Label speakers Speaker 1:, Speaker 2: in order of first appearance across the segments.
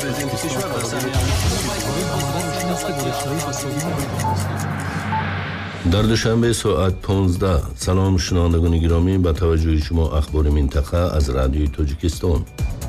Speaker 1: президенти кишвар дар
Speaker 2: дар душанбе соат 15. салом шунавандагони гиромӣ, ба таваҷҷӯҳи шумо ахбори минтақа аз радиои Тоҷикистон.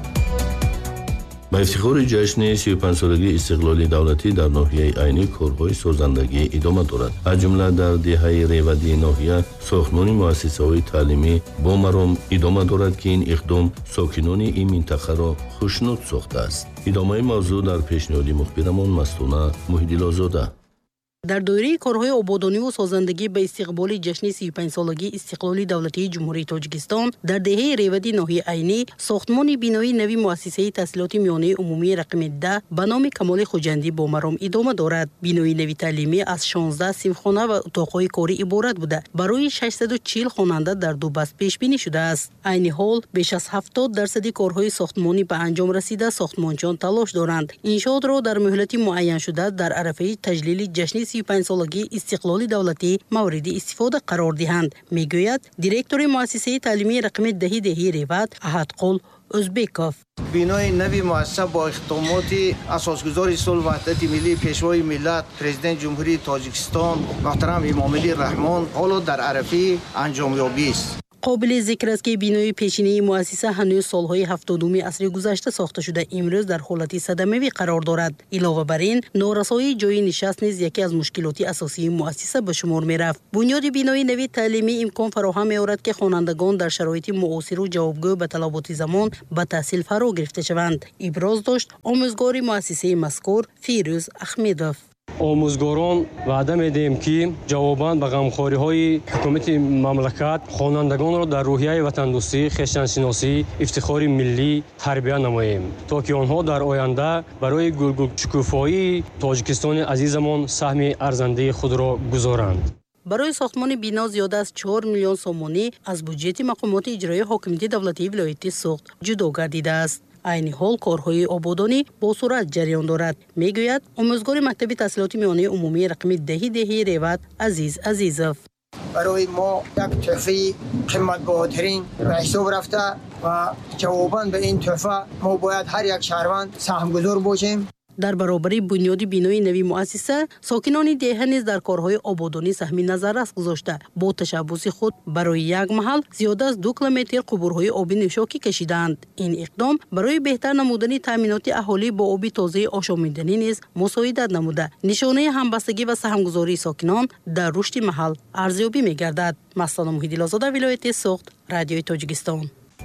Speaker 2: ба ифтихори ҷашни 35-солагии истиқлоли давлатӣ дар ноҳияи айнӣ корҳои созандагӣ идома дорад. аз ҷумла дар деҳаи ревадии ноҳия сохтмони муассисаҳои таълимӣ бо маром идома дорад ки ин иқдом сокинони ин минтақаро хушнуд сохтааст. идомаи мавзӯъ дар пешниҳоди мухбирамон Мастуна Муҳиддилозода.
Speaker 3: дар доираи корҳои ободониву созандагӣ ба истиқболи ҷашни 35-солагии истиқлоли давлатии ҷумҳурии Тоҷикистон дар деҳаи ревади ноҳияи айнӣ сохтмони бинои нави муассисаи таҳсилоти миёнаи умумии рақами 10 ба номи Камоли Хуҷандӣ бо маром идома дорад. бинои нави таълимӣ аз 16 синфхона ва утоқҳои корӣ иборат буда барои 640 хонанда дар ду баст пешбинӣ шудааст. айни ҳол беш аз 70% корҳои сохтмонӣ ба анҷом расида сохтмончиён талош доранд иншоотро дар муҳлати муайяншуда дар арафаи таҷлили ҷашни 35-солагии истиқлоли давлатӣ мавриди истифода қарор диҳанд, мегӯяд директори муассисаи таълимии рақами 10 деҳаи Ревад Аҳадқул Ӯзбеков.
Speaker 4: бинои нави муассиса бо иқтидомоти асосгузори Сулҳ ваҳдати миллӣ, пешвои миллат, президент ҷумҳурии Тоҷикистон муҳтарам Эмомалӣ Раҳмон ҳоло дар арафаи анҷомёбист.
Speaker 3: қобили зикр аст ки бинои пешинаи муассиса ҳанӯз солҳои 70-уми асри гузашта сохта шуда имрӯз дар ҳолати садамавӣ қарор дорад. илова бар ин норасоии ҷойи нишаст низ яке аз мушкилоти асосии муассиса ба шумор мерафт. бунёди бинои нави таълимӣ имкон фароҳам меорад ки хонандагон дар шароити муосиру ҷавобгӯ ба талаботи замон ба таҳсил фаро гирифта шаванд. иброз дошт омӯзгори муассисаи мазкур Фирӯз Ахмедов.
Speaker 5: омӯзгорон ваъда медиҳем ки ҷавобан ба ғамхориҳои ҳукумати мамлакат хонандагонро дар рӯҳияи ватандӯстӣ, хештаншиносӣ, ифтихори миллӣ тарбия намоем, то ки онҳо дар оянда барои гулшукуфоии Тоҷикистони азизамон саҳми арзандаи худро гузоранд.
Speaker 3: барои сохтмони бино зиёда аз 4 миллион сомонӣ аз буҷети мақомоти иҷроии ҳокимияти давлатии вилояти Суғд ҷудо гардидааст. айни ҳол корҳои ободонӣ бо сурат ҷараён дорад, мегӯяд омӯзгори мактаби таҳсилоти миёнаи умумии рақами 10 деҳаи Ревад Азиз Азизов.
Speaker 4: барои мо як тӯҳфаи қиматбоҳотарин ба ҳисоб рафта ва ҷавобан ба ин тӯҳфа мо бояд ҳар як шаҳрванд саҳмгузор бошем.
Speaker 3: дар баробари бунёди бинои нави муассиса сокинони деҳа низ дар корҳои ободонӣ саҳми назаррас гузошта бо ташаббуси худ барои як маҳал зиёда аз 2 километр қубурҳои оби нӯшокӣ кашиданд. ин иқдом барои беҳтар намудани таъминоти аҳолӣ бо оби тазаи ошомиданӣ низ мусоидат намуда нишонаи ҳамбастагӣ ва саҳмгузории сокинон дар рушди маҳал арзёбӣ мегардад. Маслана Муҳиддилозода, вилояти Суғд, радиои Тоҷикистон.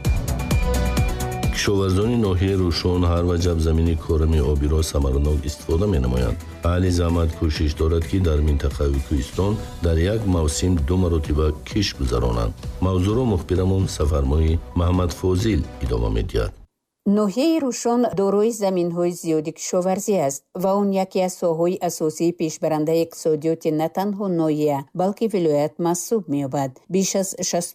Speaker 2: кишоварзони ноҳияи Рӯшон ҳар ваҷаб замини корами обиро самаранок истифода менамоянд. аҳли заҳмат кӯшиш дорад ки дар минтақаи Кӯҳистон дар як мавсим 2 маротиба киш гузаронанд. мавзӯъро мухбирамон Сафармои Маҳмад Фозил идома медиҳад.
Speaker 6: ноҳияи Рӯшон дорои заминҳои зиёди кишоварзӣ аст ва он яке аз соҳаҳои асосии пешбарандаи иқтисодиёти на танҳо ноҳия, балки вилоят маҳсуб меёбад. беш аз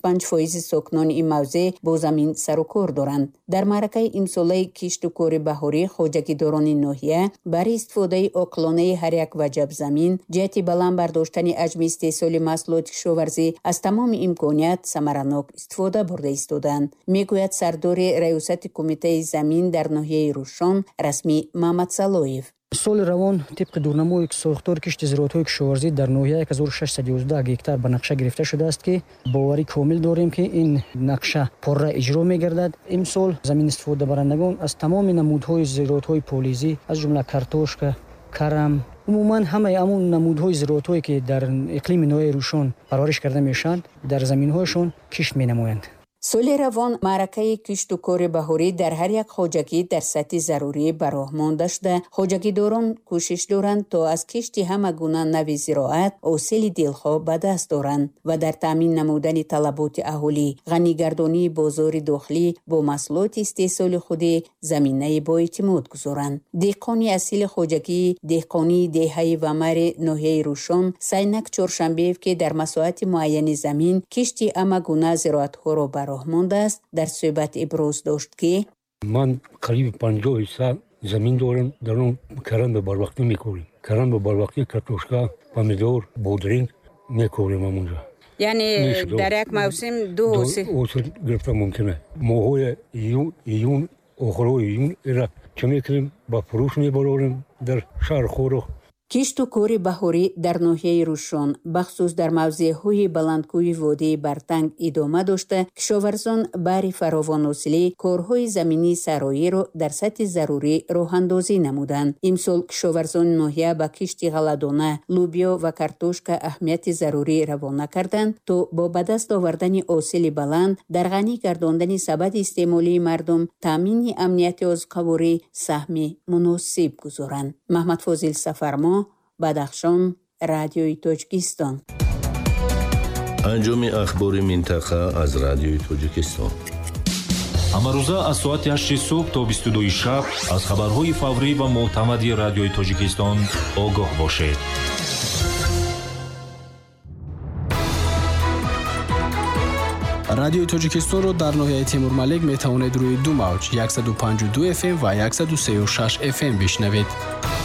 Speaker 6: 65% сокинони ин мавзеъ бо замин сарукор доранд. дар маъракаи имсолаи кишту кори баҳорӣ хоҷагидорони ноҳия бари истифодаи оқилонаи ҳар як ваҷаб замин ҷиҳати баланд бардоштани ҳаҷми истеҳсоли маҳсулоти кишоварзӣ аз тамоми имконият самаранок истифода бурда истоданд, мегӯяд сардори раёсати кумитаи замин дар ноҳияи Рӯшон расмӣ Маҳмад Салоев.
Speaker 7: соли равон тибқи дурнамои сохтори кишти зироатҳои кишоварзӣ дар ноҳия 1611 гектар ба нақша гирифта шудааст ки боварӣ комил дорем ки ин нақша порра иҷро мегардад. имсол заминистифодабарандагон аз тамоми намудҳои зироатҳои полизӣ аз ҷумла картошка, карам, умуман ҳамаи амон намудҳои зироатҳое ки дар иқлими ноҳияи Рӯшон парвариш карда мешаванд дар заминҳояшон кишт менамоянд.
Speaker 6: соли равон маъракаи кишту кори баҳорӣ дар ҳар як хоҷагӣ дар сатҳи зарурӣ ба роҳ монда шуда хоҷагидорон кӯшиш доранд то аз кишти ҳама гуна нави зироат ҳосили дилхоҳ ба даст оранд ва дар таъмин намудани талаботи аҳолӣ ғанигардонии бозори дохилӣ бо маҳсулоти истеҳсоли худӣ заминаи боэътимод гузоранд. деҳқони асили хоҷагӣ деҳқонии деҳаи Вамари ноҳияи Рӯшон Сайнак Чоршанбеев ки дар масоҳати муайяни замин кишти ҳама гуна зироатҳоро ба роҳ мондааст дар суҳбат иброз дошт ки
Speaker 8: ман қариби 50% замин дорам, дар он каранда барвақтӣ мекорем. Каранда барвақтӣ картошка, помидор, бодринг мекорем амонҷа.
Speaker 6: яъне дар як мавсим ду ҳосил
Speaker 8: гирифта мумкин аст. моҳои июн охирҳои июн ира чӣ мекунем ба фурӯш мебарорем дар шаҳр Хорох.
Speaker 6: кишту кори баҳорӣ дар ноҳияи Рӯшон бахусус дар мавзеъҳои баландкӯҳи водии Бартанг идома дошта, кишоварзон баҳри фаровоносилӣ корҳои заминии сароиро дар сатҳи зарурӣ роҳандозӣ намуданд. имсол кишоварзони ноҳия ба кишти ғалладона, лӯбиё ва картошка аҳамияти зарурӣ равона карданд, то бо ба даст овардани ҳосили баланд дар ғанӣ гардондани сабади истеъмолии мардум таъмини амнияти озуқаворӣ саҳми муносиб гузоранд. Маҳмадфозил Сафармо, Бадахшон, Радиои Тоҷикистон.
Speaker 2: анҷоми ахбори минтақа аз Радиои Тоҷикистон.
Speaker 1: ҳамарӯза аз соати 8 субҳ то 22 шаб аз хабарҳои фаврӣ ва мӯътамади Радиои Тоҷикистон огоҳ бошед.
Speaker 9: радиои Тоҷикистонро дар ноҳияи Тимур-Малик метавонед рӯи ду мавҷ 152 FM ва 136 FM бишнавед.